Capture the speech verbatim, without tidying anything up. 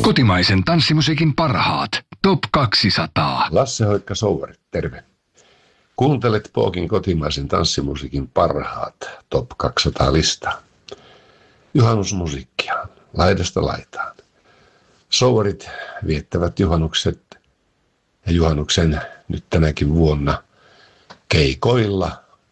Kotimaisen tanssimusiikin parhaat. Top kaksisataa. Lasse Hoikka Souvarit, terve. Kuuntelet Pookin kotimaisen tanssimusiikin parhaat. Top kaksisataa listaa. Juhannusmusiikkia. Laidasta laitaan. Souvarit viettävät juhannukset ja juhannuksen nyt tänäkin vuonna keikoilla